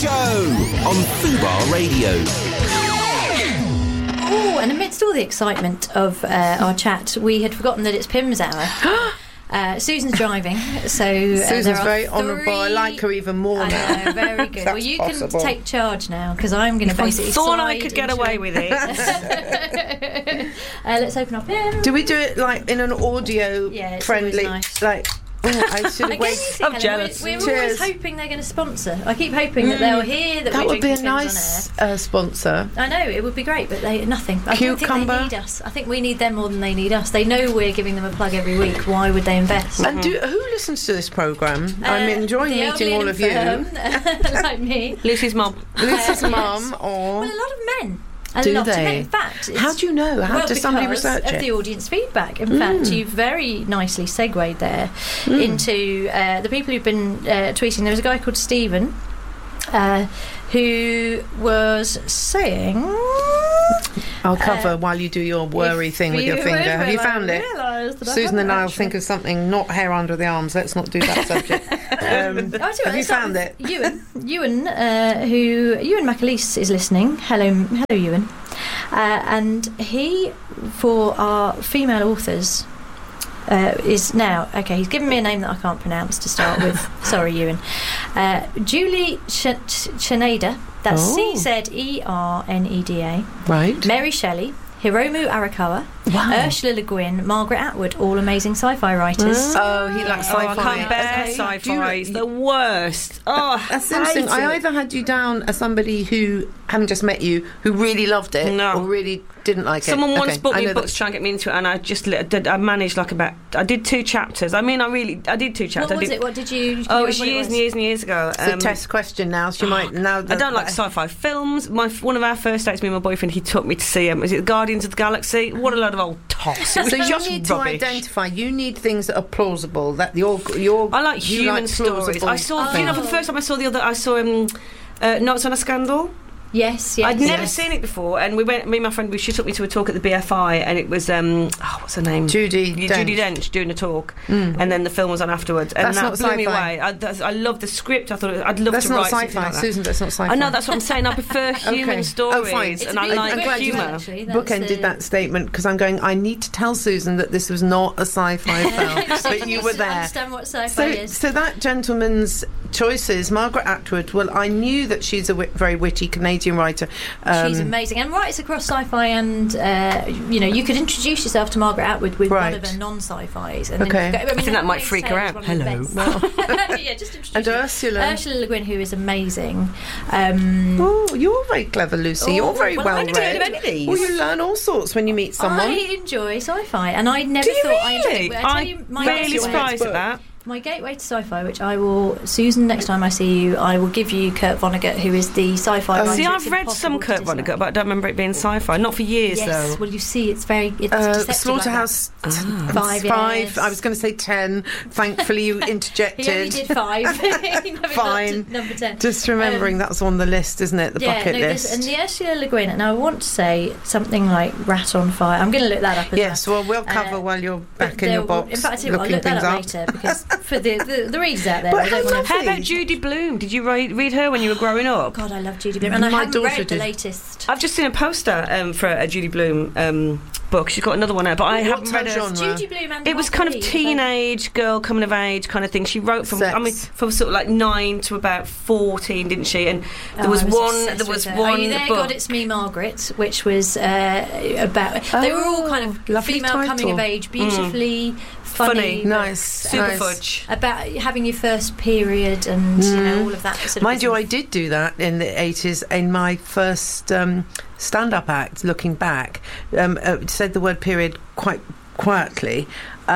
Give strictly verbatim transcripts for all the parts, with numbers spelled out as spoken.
Show on Fubar Radio. Oh, and amidst all the excitement of uh, our chat, we had forgotten that it's Pim's hour. Uh, Susan's driving, so uh, Susan's there are very three... honourable. I like her even more I now. know, very good. Well, you possible. can take charge now because I'm going to basically. I thought slide I could get into away it. with it. uh, let's open up Pim. Do we do it like in an audio Yeah, it's friendly, always nice. like? Oh, I should I have guess you waited. see, I'm Helen, jealous. We're, we're Cheers. always hoping they're going to sponsor. I keep hoping that they'll hear that, That we're would be a drinking Pims nice uh, sponsor. on air. I know it would be great, but they nothing. I don't think Cucumber. they need us. I think we need them more than they need us. They know we're giving them a plug every week. Why would they invest? And do who listens to this programme? I'm Uh, enjoying the meeting elderly all of you. infirm, like me. Lucy's mum. Lucy's Uh, mum, yes. or Well, a lot of men. A Do lot of they? men. In fact, it's, how do you know? How well, does somebody because research of it? the audience feedback. In fact, you've very nicely segued there into uh, the people who've been uh, tweeting. There was a guy called Stephen uh, who was saying... I'll cover uh, while you do your worry if thing with your you finger. would, Have you well, I found it? realised that I Susan and haven't I'll actually. think of something, not hair under the arms. Let's not do that subject. Um, Oh, I tell have what, you let's start found with it? Ewan, Ewan, uh, who Ewan McAleese is listening. Hello, hello, Ewan. Uh, and he, for our female authors, uh, is now okay. He's given me a name that I can't pronounce to start with. Sorry, Ewan. Uh, Julie Ch- Ch- Cheneda. That's Oh. C Z E R N E D A. Right. Mary Shelley. Hiromu Arakawa, Wow. Ursula Le Guin, Margaret Atwood, all amazing sci-fi writers. Oh, he likes Oh, I sci-fi. can't bear Okay. sci-fi. Do you- It's the worst. Oh, That's interesting. hate I it. either had you down as somebody who, having just met you, who really loved it, No. or really didn't like Someone it. once Okay, bought I me know a book that- to try and get me into it, and I just li- did, I managed like about I did two chapters. I mean, I really I did two What chapters. was I did, it? What did you? can Oh, you it was remember what years it and years and years ago. It's a Um, test question now. She might now. I don't like sci-fi films. My one of our first dates, me and my boyfriend, he took me to see um, is it Guardians of the Galaxy? What a load of old toss! It was So you just need rubbish. to identify. You need things that are plausible. That your your. I like you human like stories. plausible I saw, you know, for the Oh. first time I saw the other, I saw um, uh, Notes on a Scandal. Yes, yes. I'd never yes. seen it before, and we went. Me and my friend, we, she took me to a talk at the B F I, and it was um, oh, what's her name? Judy Yeah, Dench. Judy Dench doing a talk, and then the film was on afterwards, and That's that not blew me sci-fi. away. I, that's, I love the script. I thought I'd love That's to not write something sci-fi, like that. Susan. That's not sci-fi. I know, that's what I'm saying. I prefer human Okay. stories, Oh, fine. It's and a I bit like I'm glad you humour. actually. That's bookended the- that statement because I'm going. I need to tell Susan that this was not a sci-fi film, So but you just were there. Understand what sci-fi So, is. so that gentleman's choices, Margaret Atwood. Well, I knew that she's a wi- very witty Canadian writer. Um, She's amazing and writes across sci-fi, and uh, you know you could introduce yourself to Margaret Atwood with Right. one of her non-sci-fis. And Okay. then, I, mean, I think that might Handmaid's freak Tale her is out. one of the Hello. best. Yeah, just introduce And her. Ursula. Ursula Le Guin, who is amazing. Um, Oh, you're very clever, Lucy. Oh, you're very well, well, I read. never heard of any of these. Well, you learn all sorts when you meet someone. I enjoy sci-fi, and I never Do you thought I enjoyed really? it. But I tell I'm you, my really gateway- surprised at that. My gateway to sci-fi, which I will, Susan, next time I see you, I will give you Kurt Vonnegut, who is the sci-fi writer. See, It's I've read some impossible to Kurt dislike. Vonnegut, but I don't remember it being sci-fi. Not for years, Yes, though. well, you see, it's very it's Uh, deceptive Slaughterhouse like t- that. t- Five, five. yes. I was going to say ten. Thankfully, you interjected. He only did five. He never got to Fine. number ten. Just remembering Um, that's on the list, isn't it? The yeah, bucket no, there's- list. and the Ursula Le Guin. Now, I want to say something like Rat on Fire. I'm going to look that up as Yes, well. well, we'll cover Uh, while you're But back in your there- box. In fact, I tell you what, I'll looking look that things up, up. later because for the, the, the readers out there, But I don't how want to. How about lovely. Judy Blume? Did you read, read her when you were growing up? God, I love Judy Blume, and I My haven't daughter read the did. latest. I've just seen a poster um, for a Judy Blume um, book. She's got another one out, but I What's haven't read her her. genre? Judy Blume and It was kind of Harper Lee, teenage girl coming of age kind of thing. She wrote from Sex. I mean from sort of like nine to about fourteen, didn't she? And there Oh, was, I was one. obsessed There was with her. one Are you there, book. God, It's Me, Margaret, which was uh, about. They were all kind of Oh, lovely female title. coming of age, beautifully funny, Funny. but Nice. Super nice. fudge. about having your first period and you know all of that. Sort of Mind you, business. I did do that in the eighties in my first um, stand-up act. Looking back, um, uh, said the word period quite quietly,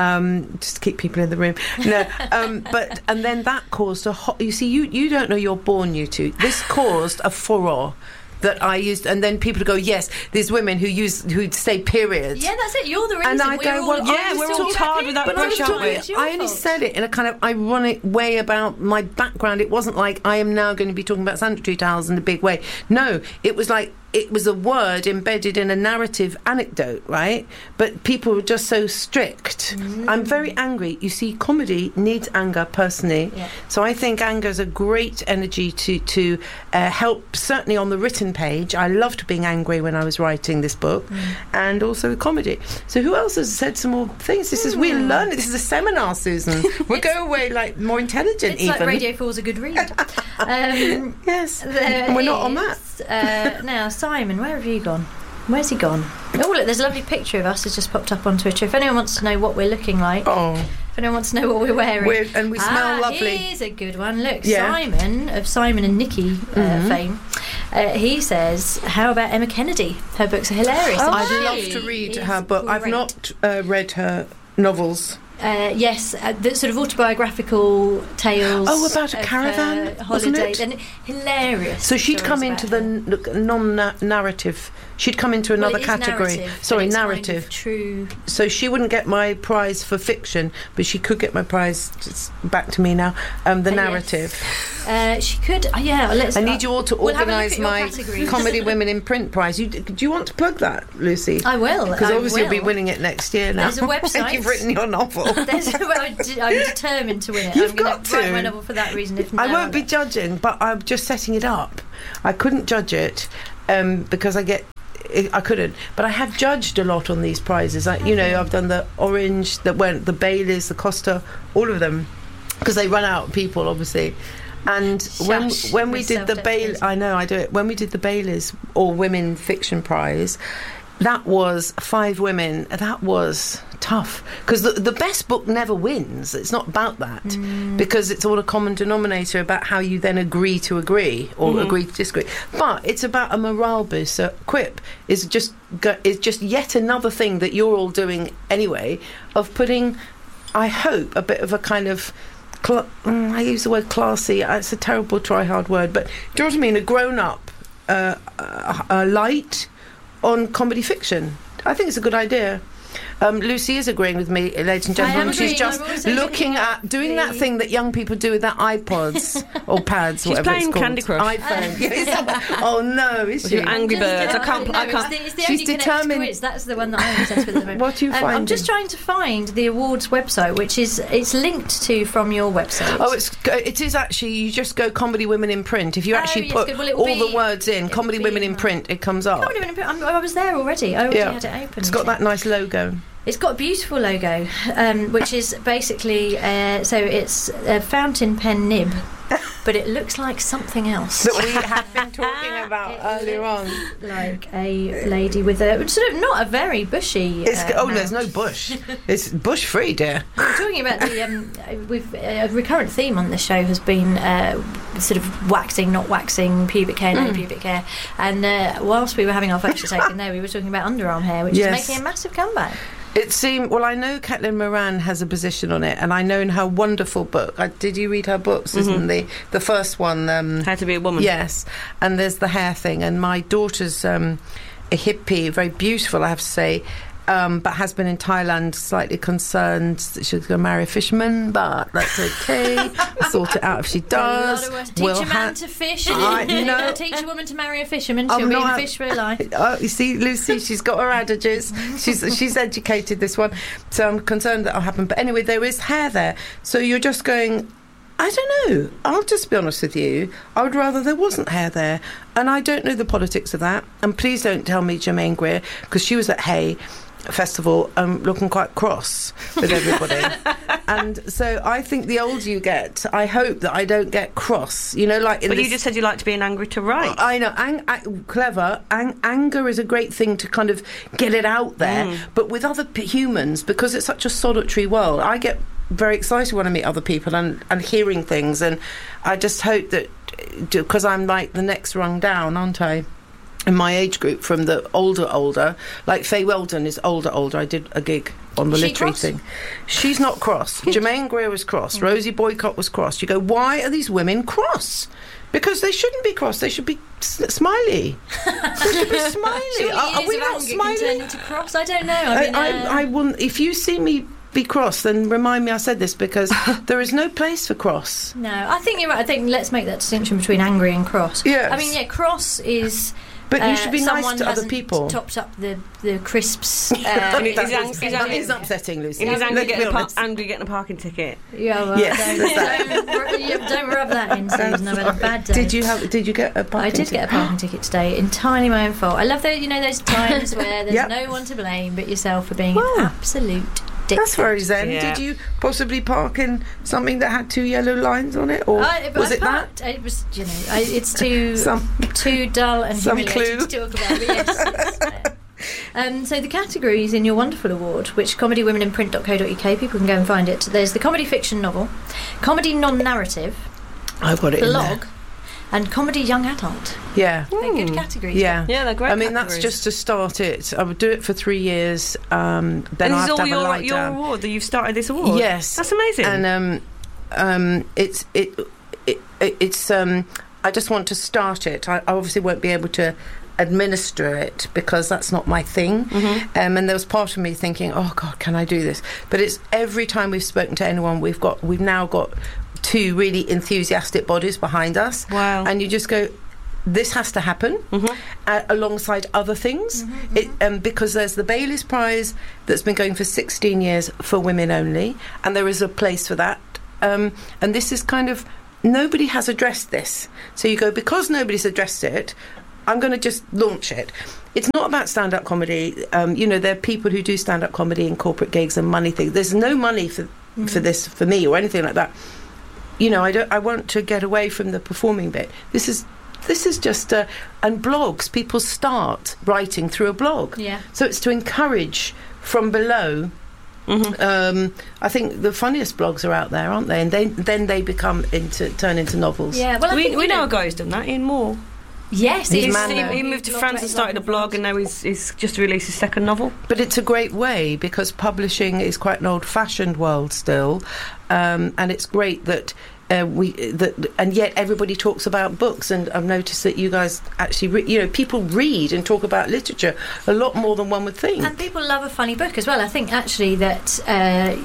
um, just to keep people in the room. No, um, but and then that caused a hot. You see, you you don't know you're born, you two. This caused a furore. That I used, and then people go, yes, there's women who use who say periods. Yeah, that's it. You're the reason. And I we're go, all, well, I yeah, was we're all talking about tarred with that periods. brush, aren't we? It's your I only fault. said it in a kind of ironic way about my background. It wasn't like I am now going to be talking about sanitary towels in a big way. No, it was like it was a word embedded in a narrative anecdote, right? But people were just so strict. Mm. I'm very angry. You see, comedy needs anger, personally. Yeah. So I think anger is a great energy to, to uh, help, certainly on the written page. I loved being angry when I was writing this book, mm. and also comedy. So who else has said some more things? This is, we're learning. This is a seminar, Susan. We'll go away like more intelligent it's even. It's like Radio four's a good read. um, yes. And we're not on that. Uh, now, Simon, where have you gone? Where's he gone? Oh, look, there's a lovely picture of us that's just popped up on Twitter. If anyone wants to know what we're looking like, oh. if anyone wants to know what we're wearing, we're, and we smell ah, lovely. Here's a good one. Look, yeah. Simon of Simon and Nikki uh, mm-hmm. fame. Uh, he says, "How about Emma Kennedy? Her books are hilarious." Oh, I'd love to read her book. Great. I've not uh, read her novels. Uh, yes, uh, the sort of autobiographical tales. Oh, about a caravan, uh, holidays, and hilarious. So she'd come into the n- non-narrative. She'd come into another well, it is category. Narrative, Sorry, it's narrative. Kind of true. So she wouldn't get my prize for fiction, but she could get my prize. It's back to me now. Um, the uh, narrative. Yes. Uh, she could. Uh, yeah. Let's. I need you all to we'll organise my Comedy Women in Print prize. You, do you want to plug that, Lucy? I will. Because obviously will. you'll be winning it next year now. There's a website. You've written your novel. There's, well, I'm, de- I'm determined to win it. You've I'm got to write to. my novel for that reason. If I no won't be other. judging, but I'm just setting it up. I couldn't judge it um, because I get. I couldn't, but I have judged a lot on these prizes. I, you know, I've done the Orange, the went the Baileys, the Costa, all of them, because they run out of people, obviously. And Shush, when when we did the Bailey, I know I do it. When we did the Baileys or Women Fiction Prize, that was five women. That was tough because the, the best book never wins. It's not about that mm. because it's all a common denominator about how you then agree to agree or mm-hmm. agree to disagree. But it's about a morale boost. So Quip is just go, is just yet another thing that you're all doing anyway of putting, I hope, a bit of a kind of. Cl- I use the word classy. It's a terrible try hard word, but do you know what I mean? A grown up uh, uh, uh, light on comedy fiction. I think it's a good idea. Um, Lucy is agreeing with me, ladies and gentlemen. She's just looking at doing that thing that young people do with their iPods or pads, She's whatever it's playing called. Candy Crush. iPhone. Yes. Oh no, is she? Angry Birds. I can't. No, I can't. It's the, it's the She's only determined. Quiz. That's the one that I'm obsessed with at the moment. What are you um, finding? I'm just trying to find the awards website, which is it's linked to from your website. Oh, it's it is actually. You just go Comedy Women in Print. If you Oh, actually yes, put good. Well, it will all be- the words in, it will Comedy be Women in in that. Print, it comes up. Comedy Women in Print. I'm, I was there already. I already Yeah. had it open. It's got that nice logo. It's got a beautiful logo, um, which is basically uh, so it's a fountain pen nib, but it looks like something else. That we have been talking about It earlier on. looks like a lady with a sort of not a very bushy. It's, uh, oh, mouth. there's no bush. It's bush free, dear. We're talking about the um, we've uh, a recurrent theme on the show has been uh, sort of waxing, not waxing, pubic hair, no Mm. pubic hair. And uh, whilst we were having our photos taken there, we were talking about underarm hair, which Yes. is making a massive comeback. It seemed, well, I know Caitlin Moran has a position on it, and I know in her wonderful book, I, did you read her books, Mhm. isn't the the first one? Um, How to Be a Woman. yes, and there's the hair thing, and my daughter's um, a hippie, very beautiful, I have to say, um, but has been in Thailand, slightly concerned that she's going to marry a fisherman, but that's okay. I'll sort it out if she does. A lot of words. Teach We'll a man ha- to fish. I know. Teach a woman to marry a fisherman. I'm She'll be in not- fish for her life. Oh, you see, Lucy, she's got her adages. She's she's educated, this one. So I'm concerned that'll happen. But anyway, there is hair there. So you're just going, I don't know. I'll just be honest with you. I would rather there wasn't hair there. And I don't know the politics of that. And please don't tell me Germaine Greer, because she was at Hay Festival um, looking quite cross with everybody. And so I think the older you get, I hope that I don't get cross. You know, like in But this, you just said you like to be an angry to write. I know, ang- ang- clever. Ang- anger is a great thing to kind of get it out there. Mm. But with other p- humans, because it's such a solitary world, I get very excited when I meet other people and, and hearing things. And I just hope that, because I'm like the next rung down, aren't I? In my age group, from the older, older, like Faye Weldon is older, older. I did a gig on the She literary cross? thing. She's not cross. Germaine Greer was cross. Rosie Boycott was cross. You go, why are these women cross? Because they shouldn't be cross. They should be s- smiley. They should be smiley. Surely Are, are years we of not anger can smiley? turn into cross. I don't know. I I, mean, I, uh, I wouldn't. If you see me be cross, then remind me I said this, because there is no place for cross. no, I think you're right. I think let's make that distinction between angry and cross. Yes. I mean, yeah, cross is But you uh, should be nice someone to other hasn't people. Topped up the the crisps. Uh, And it- That He's is- ang- he's that angry. is upsetting, Lucy. And he's angry Let's be getting, a par- honest. angry getting a parking ticket. Yeah, well, Yes, don't, there's that. don't, ru- yeah, don't rub that in, Susan. I've had a bad day. Did you have? Did you get a parking I did get a parking ticket today, entirely my own fault. I love those, you know, those times where there's Yep. no one to blame but yourself for being Wow. an absolute dick. That's very zen. Yeah. Did you possibly park in something that had two yellow lines on it, or I, was I it that? parked, It was, you know, I, it's too Some too dull and some humiliating clue. to talk about. But yes, it's, uh, um, so the categories in your wonderful award, which comedy women in print dot co dot uk, people can go and find it. There's the comedy fiction novel, comedy non-narrative, I've got it in blog, there. and comedy young adult. Yeah. They're good categories. Yeah. Yeah, they're great. I mean, that's categories. just to start it. I would do it for three years. Um, then And I this have is to all have a your, lie your down. award that you've started this award? Yes. That's amazing. And um, um, it's it, it, it it's um, I just want to start it. I, I obviously won't be able to administer it because that's not my thing. Mhm. Um, and there was part of me thinking, oh God, can I do this? But it's every time we've spoken to anyone, we've got we've now got two really enthusiastic bodies behind us. Wow. And you just go, this has to happen Mhm. uh, alongside other things. It, um, because there's the Baileys Prize that's been going for sixteen years for women only, and there is a place for that. Um, and this is kind of, nobody has addressed this. So you go, because nobody's addressed it, I'm going to just launch it. It's not about stand-up comedy. Um, you know, there are people who do stand-up comedy in corporate gigs and money things. There's no money for for this for me or anything like that. You know, I don't. I want to get away from the performing bit. This is this is just uh, and blogs. People start writing through a blog. Yeah. So it's to encourage from below. Mhm. Um, I think the funniest blogs are out there, aren't they? And they, then they become into turn into novels. Yeah. Well, I we think, we you know a guy who's done that, Ian Moore. Yes, He's it is. man he, now. he moved to Blog France about and started a his blog, and now he's, he's just released his second novel. But it's a great way because publishing is quite an old-fashioned world still, um, and it's great that uh, we that and yet everybody talks about books. And I've noticed that you guys actually, re- you know, people read and talk about literature a lot more than one would think. And people love a funny book as well. I think actually that uh,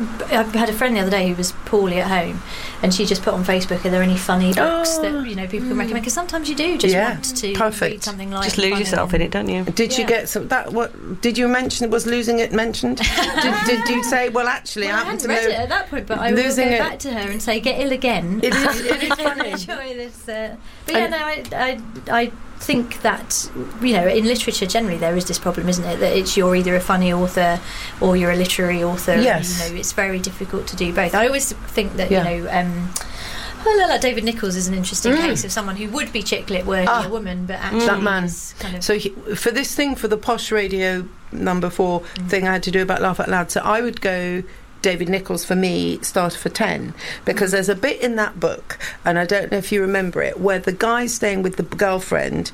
I had a friend the other day who was poorly at home, and she just put on Facebook, "Are there any funny books Oh, that you know people can recommend?" Because sometimes you do just Yeah, want to perfect. read something like Just lose funny yourself and- in it, don't you? Did you Yeah. get some that? What did you mention? Was losing it mentioned? did, did you say? Well, actually, Well, I I happen hadn't to read know. it at that point, but I will go losing it- back to her and say, "Get ill again." It is- it is funny. Enjoy this. Uh, but yeah, And- no, I, I, I think that you know, in literature generally, there is this problem, isn't it? That it's you're either a funny author or you're a literary author. Yes. And, you know, it's very difficult to do both. I always think that Yeah. you know. Um, well, like David Nichols is an interesting Mm. case of someone who would be chick lit working Ah, a woman, but actually that man. is kind of So he, for this thing, for the Posh Radio number four Mm. thing I had to do about Laugh Out Loud, so I would go David Nichols for me, starter for ten, because there's a bit in that book, and I don't know if you remember it, where the guy's staying with the girlfriend,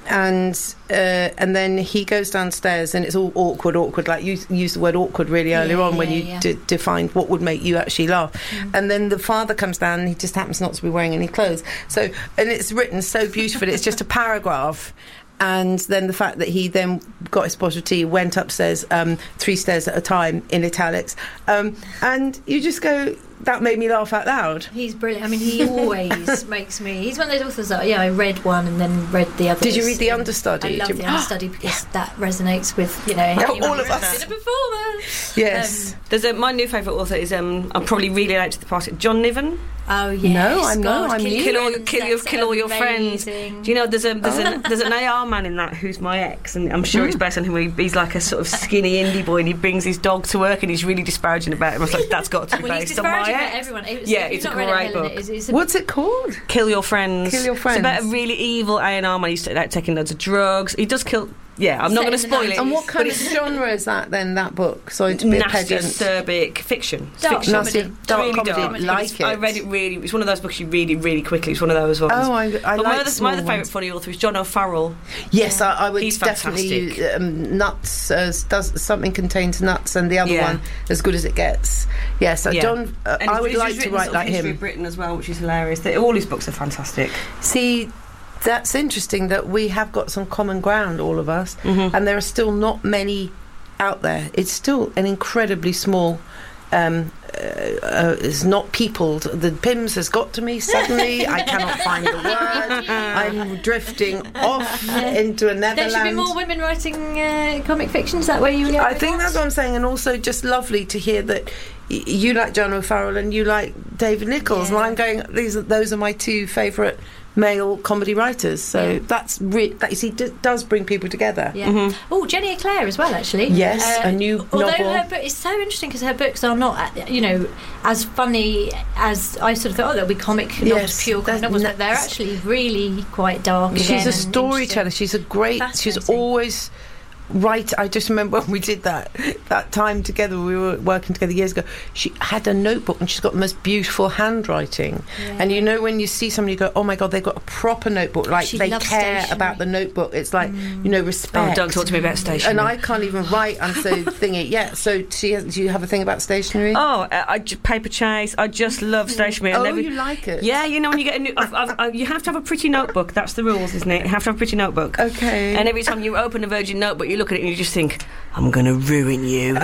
and uh, and then he goes downstairs and it's all awkward, awkward. Like you used the word awkward really earlier Yeah, on when yeah, you yeah. d- defined what would make you actually laugh. Mm. And then the father comes down and he just happens not to be wearing any clothes. So and it's written so beautifully. It's just a paragraph. And then the fact that he then got his pot of tea, went upstairs, um, three stairs at a time in italics, um, and you just go, that made me laugh out loud. He's brilliant. I mean, he always makes me. He's one of those authors that, yeah, I read one and then read the others. Did you read The and Understudy? I love Did you- The Understudy because that resonates with, you know, Yeah, anyone all of who's us. been a performer. Yes. Um, There's a, my new favourite author is um, I'm probably really late to the party. John Niven. Oh, yes. No, I'm God, not. I'm Kill new. Your Kill all, Friends, kill your, that's kill all your friends. amazing. Do you know there's a there's an there's an A R man in that who's my ex, and I'm sure it's based on him. He, he's like a sort of skinny indie boy, and he brings his dog to work, and he's really disparaging about him. I was like, that's got to be Well, he's based on my disparaging about ex. everyone. It was- Yeah, if you've it's a not read it, great Helen, book. it is- it's a- What's it called? Kill Your Friends. Kill Your Friends. It's about a really evil A and R man. He's like taking loads of drugs. He does kill. Yeah, I'm not Set going to in the spoil it. nineties. And what kind but of it's genre is that then, that book? Sorry to be a nasty, pedant. acerbic fiction. It's Dark fiction. Nasty, comedy. dark really comedy, dark. like It's- it. I read it really. It's one of those books you read it really quickly. It's one of those ones. Oh, I, I but like my other, small my other favourite ones. funny author is John O'Farrell. Yes, I, I would He's definitely fantastic. use um, nuts. Uh, does something contains nuts, and the other Yeah. one as good as it gets. Yes, uh, Yeah. John. Uh, And I he's- would he's like written to sort write of like history him. of Britain as well, which is hilarious. They, all his books are fantastic. See, that's interesting that we have got some common ground, all of us, Mhm. and there are still not many out there. It's still an incredibly small um, uh, is not peopled. The Pims has got to me suddenly. I cannot find the word. I'm drifting off into another There should be land. more women writing uh, comic fiction. Is that where you were going? I think that's what I'm saying, and also just lovely to hear that y- you like John O'Farrell and you like David Nichols, Yeah. and I'm going. These are those are my two favourite male comedy writers. So Yeah. that's re- that you see d- does bring people together. Yeah. Mhm. Oh, Jenny Eclair as well, actually. Yes, a new although novel. her book is so interesting because her books are not, uh, you know, as funny as I sort of thought. Oh, they'll be comic novels, Yes, pure comic that's novels, but nuts. they're actually really quite dark. again She's a and storyteller. interesting. She's a great. She's Fascinating. always right. I just remember when we did that that time together. We were working together years ago. She had a notebook, and she's got the most beautiful handwriting. Yeah. And you know, when you see somebody, you go, "Oh my God, they've got a proper notebook. Like She they loves care stationery. about the notebook. It's like you know, Oh, respect." don't talk to me about stationery. And I can't even write. I'm so thingy. Yeah. So she has, do you have a thing about stationery? Oh, uh, I j- paper chase. I just love stationery. I Oh, never- you like it? Yeah, you know when you get a new, I've, I've, I, you have to have a pretty notebook. That's the rules, isn't it? You have to have a pretty notebook. Okay. And every time you open a Virgin notebook, you look at it and you just think, I'm going to ruin you.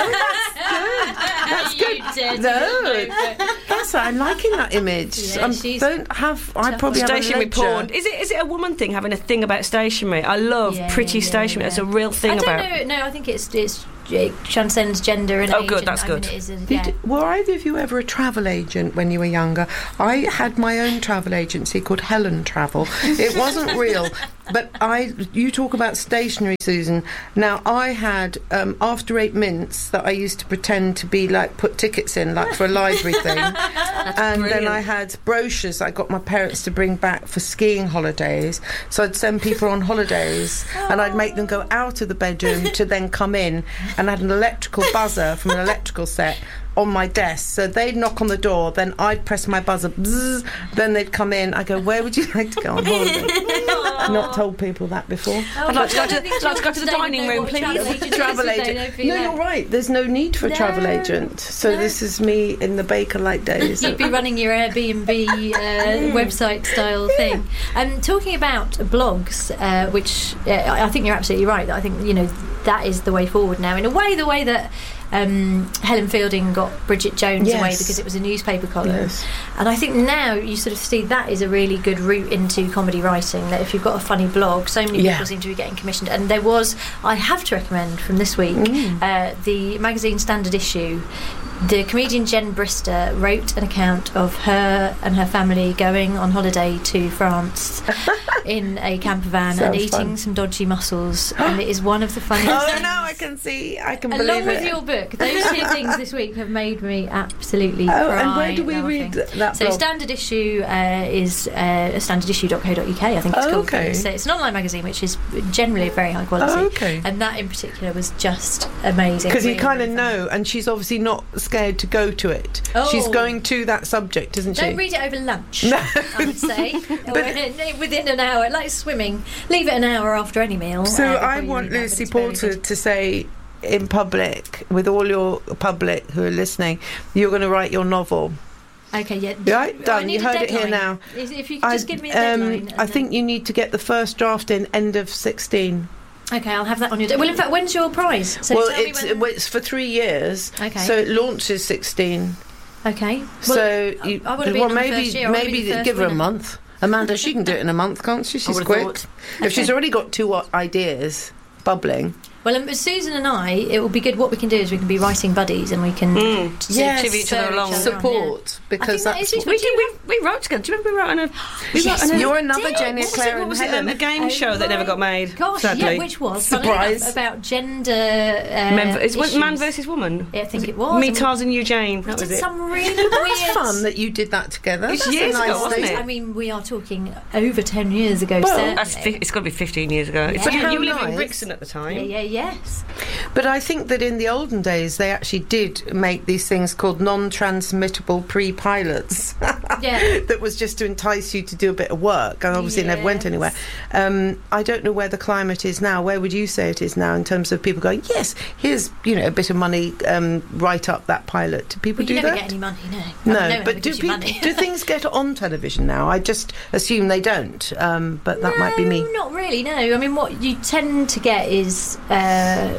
That's good. You did. No, that's I'm liking that image. Yeah, I she's don't have. I tough. probably have a Stationery ledger. porn. Is it is it a woman thing having a thing about stationery? I love Yeah, pretty yeah, stationery. yeah. It's a real thing I don't about. know. No, I think it's it's it transcends gender and Oh, age. good, and, that's I mean, good. it is a- Did, yeah. Were either of you ever a travel agent when you were younger? I had my own travel agency called Helen Travel. It wasn't real, but I. You talk about stationery, Susan. Now I had um, After Eight Mints that I used to pretend to be like put tickets in, like for a library thing, and then brilliant. I had brochures I got my parents to bring back for skiing holidays. So I'd send people on holidays, and I'd make them go out of the bedroom to then come in, and I had an electrical buzzer from an electrical set on my desk. So they'd knock on the door, then I'd press my buzzer, bzzz, then they'd come in. I go, where would you like to go on holiday? Not told people that before. Oh, I'd like to go I don't to- think I'd like to go to the children dining today room, would know what please. a travel agent Travel is, do they? agent. Don't feel No, that. you're right. There's no need for a travel No. agent. So No. this is me in the Baker-like days. You'd be running your Airbnb uh, website style thing. Um, talking about blogs, uh, which uh, I I think you're absolutely right. That I think you know that is the way forward now. In a way, the way that um, Helen Fielding got Bridget Jones Yes. away because it was a newspaper column. Yes. And I think now you sort of see that is a really good route into comedy writing. That if you've got a funny blog, so many Yeah. people seem to be getting commissioned. And there was, I have to recommend from this week, Mm. uh, the magazine Standard Issue. The comedian Jen Brister wrote an account of her and her family going on holiday to France in a camper van and Sounds eating fun. some dodgy mussels, and it is one of the funniest. Oh things. no, I can see. I can Along believe with it. your book, those two things this week have made me absolutely Oh, cry. and where do we laughing. read th- that So blog? Standard Issue uh, is uh, standard issue dot co dot uk, I think it's Oh, called. okay. It's, it's an online magazine which is generally very high quality. Oh, okay. And that in particular was just amazing. Because you Really, kind of really funny. know, and she's obviously not scared to go to it. Oh. She's going to that subject, isn't Don't she? read it over lunch, No. I would say. Or in- within an hour, like swimming. Leave it an hour after any meal. So uh, before I you want read that, but Lucy it's very Porter good. to say in public, with all your public who are listening, you're going to write your novel. Okay, yeah. Right, I done. need You a heard it here deadline. now. If if you could just I- give me a deadline. um, and I then- think you need to get the first draft in end of sixteen. Okay, I'll have that on your day. Well, in fact, when's your prize? So well, tell me it's when- well, it's for three years. Okay. So it launches sixteen. Okay. Well, so you, I would've been well, on the maybe first year. I wanna be maybe the first give her a winner. month. Amanda, she can do it in a month, can't she? She's would've quick. thought. If she's Okay. already got two uh, ideas bubbling. Well, um, Susan and I, it will be good. What we can do is we can be writing buddies, and we can Mm. s- Yes, chiv each other spur along. on, Support, yeah. because I think that that's is what- We did. We, we wrote together. Do you remember we wrote on a? We Yes, wrote on a You're another did. Jenny what was it? Claire What and was it? Helen. A game Oh, show that never right. got made. Gosh, sadly. yeah, which was funnily enough, Surprise. about gender. Uh, Men, it's issues. man versus woman. Yeah, I think it was. Me, And Tarzan, Eugene. we That was did it. some really That's weird. fun that you did that together. It's That's a years ago, nice wasn't thing. it? I mean, we are talking over ten years ago. Well, certainly. That's fi- it's got to be fifteen years ago. Yeah. But you, How you were living in nice. Brixton at the time. yeah, yeah, yes. But I think that in the olden days they actually did make these things called non-transmittable pre-pilots. Yeah. That was just to entice you to do a bit of work, and obviously it never went Yes. anywhere. Um, I don't know where the climate is now. Where would you say it is now in terms of people going, yes, here's you know a bit of money, um, write up that pilot? Do people Well, do you never that? get any money, no. No, I mean, no but one do gives you people, money. do things get on television now? I just assume they don't, um, but that might be me. No, not really. No, I mean, what you tend to get is uh, do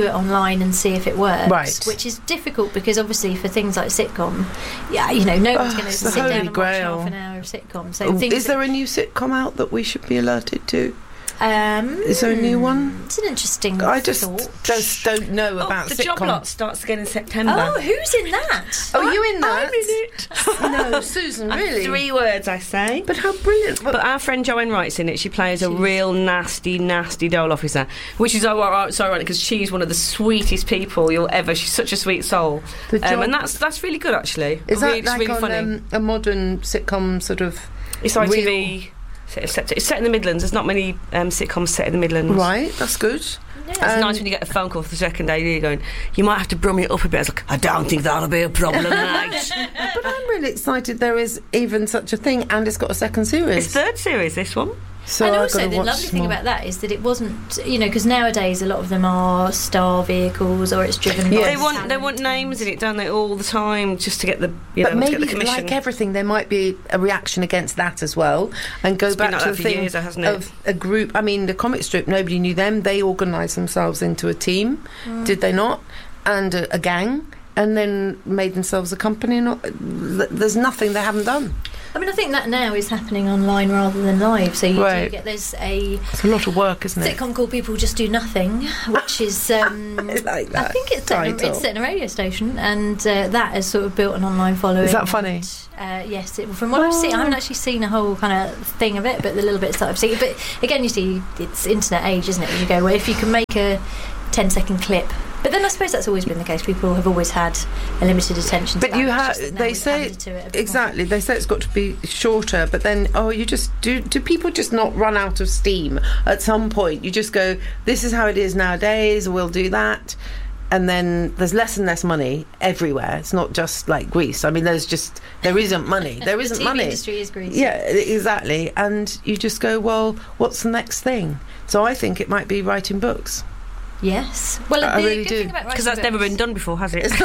it online and see if it works. Right. Which is difficult because obviously for things like sitcom, yeah, you know, no one's Oh, going to it's the sit down holy and grail. watch half an hour of sitcom. So Oh, things is there a new sitcom out that we should be alerted to? Um, Is there a new one? It's an interesting I just thought. just don't know Oh, about the sitcom. Job Lot starts again in September. Oh, who's in that? Oh, you in that? I'm in it. No, Susan, And really? Three words, I say. But how brilliant! But, But our friend Joanne Wright's in it. She plays a She's- real nasty, nasty dole officer, which is so ironic because she's one of the sweetest people you'll ever. She's such a sweet soul, The um, job- and that's that's really good actually. is really, that like it's really on funny. um, a modern sitcom sort of? It's I T V. real- It's set, it's set in the Midlands. There's not many um, sitcoms set in the Midlands. Right, that's good. Yeah. It's Um, nice when you get a phone call for the second day. You're going, you might have to brum it up a bit. It's like, I don't think that'll be a problem, mate. But I'm really excited there is even such a thing, and it's got a second series. It's third series, this one. So and I've also, gotta the watch lovely thing more. about that is that it wasn't, you know, because nowadays a lot of them are star vehicles or it's driven Yeah. by They want they talent want names in and- it, don't they, all the time, just to get the you know But to maybe, get the commission. like everything, there might be a reaction against that as well, and go It's been back like to that the for thing years, hasn't it? of a group. I mean, the comic strip, nobody knew them. They organised themselves into a team, did they not? And a, a gang, and then made themselves a company. Not, there's nothing they haven't done. I mean, I think that now is happening online rather than live. So you Right. do get there's a It's a lot of work, isn't it? sitcom called People Just Do Nothing, which is um, I like that I think it's set, in, title. it's set in a radio station, and uh, that has sort of built an online following. Is that funny? Uh, yes, it, from what I've seen, I haven't actually seen a whole kind of thing of it, but the little bits that I've seen. But again, you see, it's internet age, isn't it? You go, well, if you can make a ten second clip. But then I suppose that's always been the case. People have always had a limited attention But span. you It's have. just that now They we've say added to it a bit more. exactly. They say it's got to be shorter, but then oh, you just do. Do people just not run out of steam at some point? You just go. This is how it is nowadays. We'll do that, and then there's less and less money everywhere. It's not just like Greece. I mean, there's just there isn't money. There The isn't T V money. industry is greasy. Yeah, exactly. And you just go, well, what's the next thing? So I think it might be writing books. Yes. Well, I the really good do. thing about Because writing that's never books- been done before, has it? It's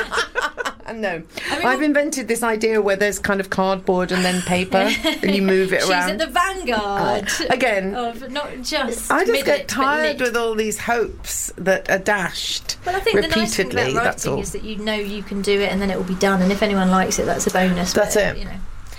not. No, I mean, I've invented this idea where there's kind of cardboard and then paper, and you move it She's around. at the vanguard. Again, Of not just. I just mid-lit, get but tired lit. with all these hopes that are dashed Well, I think the nice thing repeatedly. about That's writing all. is that you know you can do it, and then it will be done. And if anyone likes it, that's a bonus. That's but, it. You know,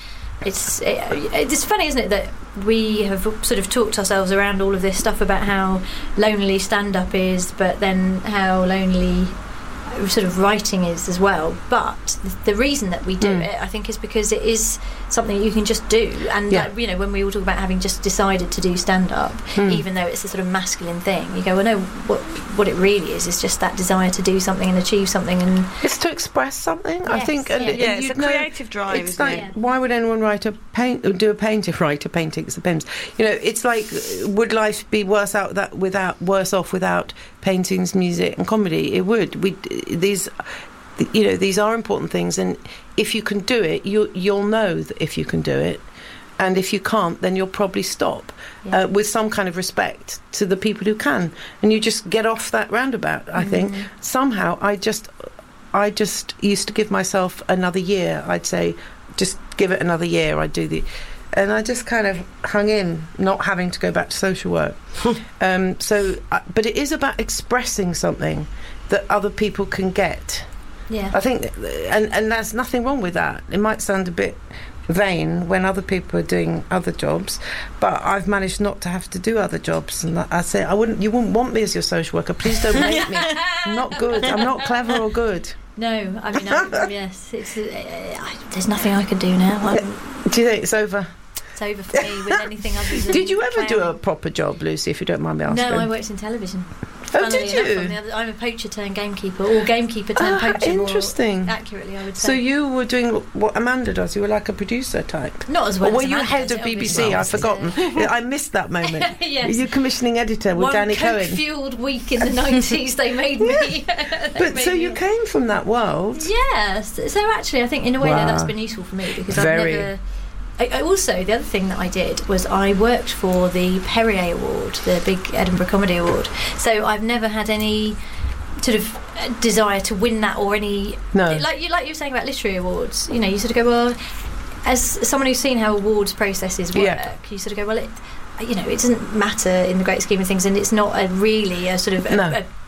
it's it, it's funny, isn't it, that we have sort of talked ourselves around all of this stuff about how lonely stand-up is, but then how lonely sort of writing is as well. But the, the reason that we do Mm. it, I think, is because it is something that you can just do. And Yeah. like, you know, when we all talk about having just decided to do stand-up, Mm. even though it's a sort of masculine thing, you go, well, no, what what it really is is just that desire to do something and achieve something. And It's to express something, I Yes, think. And yeah. and Yeah, it's you'd a know- creative drive, It's isn't like, it? why would anyone write a paint, or do a painting, write a painting? It's the pens. You know, it's like, would life be worse out that without worse off without paintings, music, and comedy? It would. We these, you know, these are important things, and if you can do it, you you'll know that if you can do it. And if you can't, then you'll probably stop Yeah. uh, with some kind of respect to the people who can, and you just get off that roundabout. I think somehow I just, I just used to give myself another year. I'd say, just give it another year. I'd do the, and I just kind of hung in, not having to go back to social work. um, so, uh, but it is about expressing something that other people can get. yeah, I think, and and there's nothing wrong with that. It might sound a bit vain when other people are doing other jobs, but I've managed not to have to do other jobs. And I say, I wouldn't, you wouldn't want me as your social worker. Please don't make me. I'm not good. I'm not clever or good. no, I mean, I, yes, it's uh, I, there's nothing I can do now. I'm, Do you think it's over? it's over for me with anything other than. Did you ever do a clowning. proper job, Lucy, if you don't mind me asking? No, I worked in television. Oh, Funnily did enough, you? I'm, the other, I'm a poacher turned gamekeeper, or gamekeeper turned Ah, poacher. more interesting. accurately, I would So say. you were doing what Amanda does. You were like a producer type. Not as well. Or were as you Amanda head does of it, B B C? obviously. I've forgotten. I missed that moment. Yes. Were you commissioning editor with One Danny Cohen? coke-fueled week in the nineties, they made me. They But made so me- you came from that world. Yes. So actually, I think in a way Wow. that that's been useful for me because Very. I've never. I, I also, the other thing that I did was I worked for the Perrier Award, the big Edinburgh Comedy Award. So I've never had any sort of uh, desire to win that or any. No. Like you, like you were saying about literary awards. You know, you sort of go, well, as someone who's seen how awards processes work, Yeah. you sort of go, well, it. You know, it doesn't matter in the great scheme of things, and it's not a really a sort of a, No. a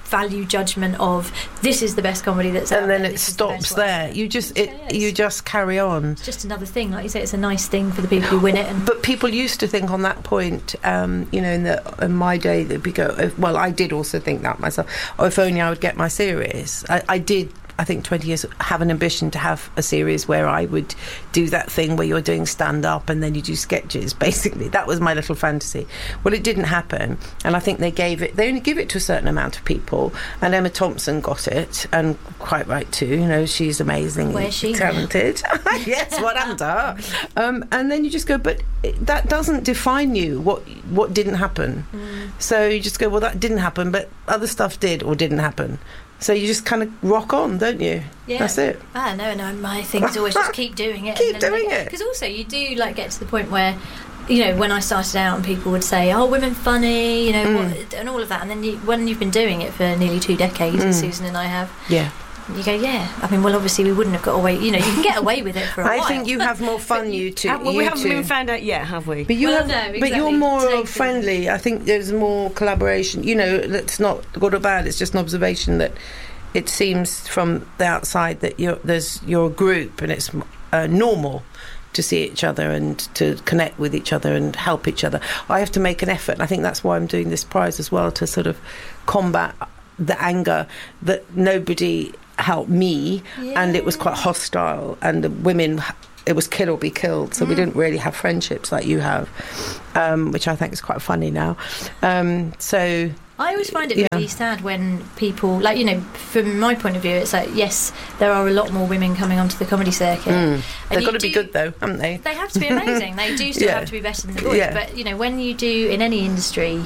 value judgment of this is the best comedy that's out and then there, it this is the stops best one. there. You just it Yeah, it's- you just carry on. It's just another thing, like you say. It's a nice thing for the people who win it. And But people used to think on that point, um, you know, in the in my day, that we go. If, well, I did also think that myself. Oh, if only I would get my series. I, I did. I think twenty years have an ambition to have a series where I would do that thing where you're doing stand up and then you do sketches. Basically, that was my little fantasy. Well, it didn't happen, and I think they gave it. They only give it to a certain amount of people, and Emma Thompson got it, and quite right too. You know, she's amazingly Where's she? talented. Yes, what happened to her? Um, and then you just go, but it, that doesn't define you. What what didn't happen? Mm. So you just go, well, that didn't happen, but other stuff did or didn't happen. So you just kind of rock on, don't you? Yeah. That's it. Ah, no, no. My thing is always just keep doing it. Keep doing it. Because also you do like get to the point where, you know, when I started out and people would say, "Oh, women funny," you know, Mm. what, and all of that, and then you, when you've been doing it for nearly two decades, as Mm. Susan and I have, Yeah. you go, "Yeah." I mean, well, obviously we wouldn't have got away. You know, you can get away with it for a I while. think you have more fun, you two. Uh, well, you we haven't two. been found out yet, have we? But you Well, have, no, but exactly. you're more Take friendly. I think there's more collaboration. You know, it's not good or bad. It's just an observation that it seems from the outside that you're there's you're a group and it's uh, normal to see each other and to connect with each other and help each other. I have to make an effort, and I think that's why I'm doing this prize as well, to sort of combat the anger that nobody helped me, and it was quite hostile, and the women, it was kill or be killed, so we didn't really have friendships like you have, um, which I think is quite funny now. Um, so I always find it Yeah. really sad when people, like, you know, from my point of view, it's like, yes, there are a lot more women coming onto the comedy circuit. mm, And they've you got to be do- good though, haven't they? They have to be amazing. They do still Yeah. have to be better than the boys. Yeah. But, you know, when you do in any industry,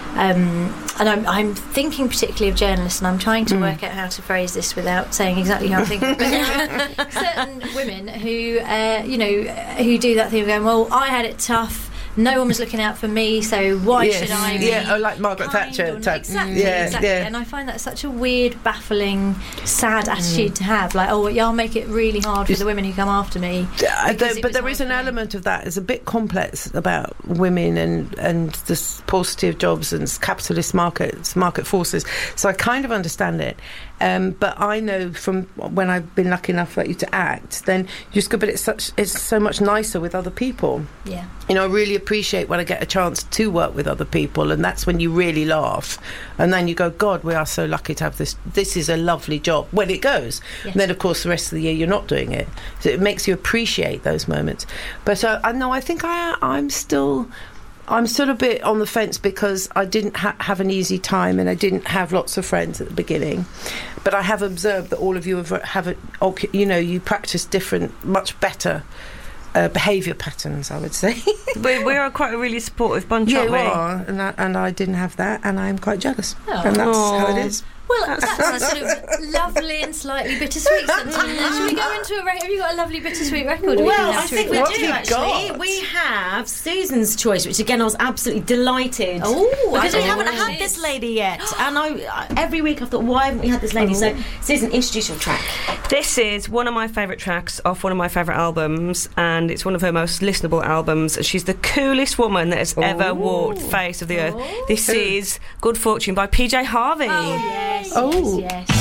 um, and I'm, I'm thinking particularly of journalists, and I'm trying to Mm. work out how to phrase this without saying exactly how I'm thinking. But there are certain women who, uh, you know, who do that thing of going, well, I had it tough. No one was looking out for me, so why Yes. should I be Yeah, oh, like Margaret kind Thatcher or- type. Exactly, Yeah, exactly. yeah. And I find that such a weird, baffling, sad attitude to have. Like, oh, yeah, I'll make it really hard for the women who come after me. Uh, because there- it but was there hard is an for me. element of that. It's a bit complex about women and and the paucity of jobs and capitalist markets, market forces. So I kind of understand it. Um, but I know from when I've been lucky enough like you to act, then you just go, but it's such it's so much nicer with other people. Yeah. You know, I really appreciate when I get a chance to work with other people, and that's when you really laugh. And then you go, God, we are so lucky to have this. This is a lovely job when it goes. Yes. And then, of course, the rest of the year you're not doing it. So it makes you appreciate those moments. But uh, I know, I think I, I'm still... I'm still a bit on the fence because I didn't ha- have an easy time and I didn't have lots of friends at the beginning. But I have observed that all of you have, have a, you know, you practice different, much better uh, behaviour patterns, I would say. we, we are quite a really supportive bunch, Yeah, aren't you we? are, and I, and I didn't have that, and I'm quite jealous. Oh. And that's how Aw. it is. Well, that's a sort of lovely and slightly bittersweet sentiment. Should we go into a record? Have you got a lovely bittersweet record? we Well, can have I to think we reflect What do have you actually. got? We have Susan's Choice, which again I was absolutely delighted. Oh, because I we don't haven't know what had it this is. lady yet, and I I- every week I thought, why haven't we had this lady? So Susan, introduce your track. This is one of my favourite tracks off one of my favourite albums, and it's one of her most listenable albums. She's the coolest woman that has ever walked the face of the earth. Oh. This is Good Fortune by P J Harvey. Oh, yes, Oh. yes, yes.